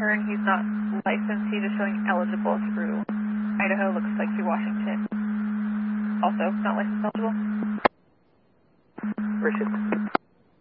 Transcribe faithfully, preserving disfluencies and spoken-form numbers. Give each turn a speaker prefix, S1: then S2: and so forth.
S1: return, he's not licensed, he's just showing eligible through Idaho, looks like through Washington. Also, not license eligible.
S2: Richard.